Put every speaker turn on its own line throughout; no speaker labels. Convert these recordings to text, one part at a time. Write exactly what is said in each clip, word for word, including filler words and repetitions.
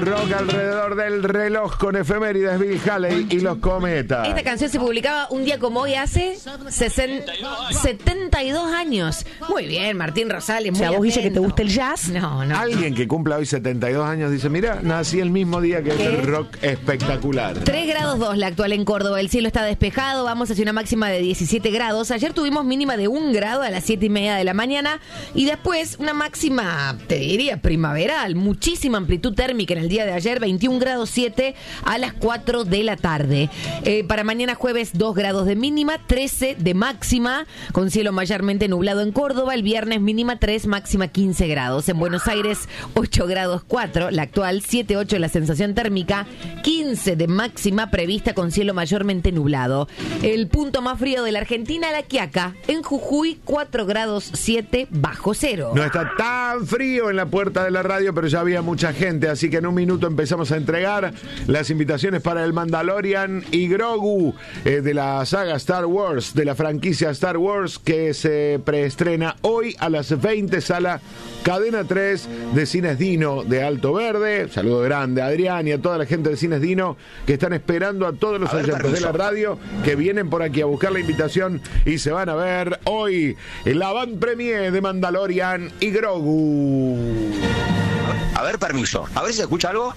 rock alrededor del reloj con efemérides, Bill Haley y los cometas.
Esta canción se publicaba un día como hoy hace setenta y dos años. Muy bien, Martín Rosales.
O sea, vos, Guille, que te gusta el jazz.
No, no.
Alguien que cumpla hoy setenta y dos años dice, mira, nací el mismo día que es el rock espectacular.
tres grados dos la actual en Córdoba. El cielo está despejado. Vamos hacia una máxima de diecisiete grados. Ayer tuvimos mínima de un grado a las siete y media de la mañana. Y después una máxima, te diría, primaveral. Muchísima amplitud térmica en el día de ayer. veintiún grados siete a las cuatro de la tarde. Eh, para mañana jueves dos grados de mínima, trece de máxima. Con cielo mayormente nublado en Córdoba. El viernes mínima tres, máxima quince grados. En Buenos Aires ocho grados cuatro. La actual siete ocho la sensación térmica. quince de máxima prevista con cielo mayormente nublado. El punto más frío de la Argentina, La Quiaca. En Jujuy cuatro grados siete bajo cero.
No está tan frío en la puerta de la radio, pero ya había mucha gente, así que en un minuto empezamos a entregar las invitaciones para el Mandalorian y Grogu eh, de la saga Star Wars, de la franquicia Star Wars, que se preestrena hoy a las veinte, sala Cadena tres de Cines Dino de Alto Verde. Saludo grande a Adrián y a toda la gente de Cines Dino que están esperando a todos los oyentes de la radio que vienen por aquí a buscar la invitación y se van a ver hoy en la van premier de Mandalorian y Grogu.
A ver, permiso. A ver si se escucha algo.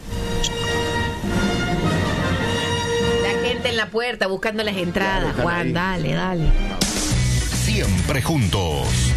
La gente en la puerta buscando las entradas.
Claro,
Juan,
ahí.
dale, dale.
Siempre juntos.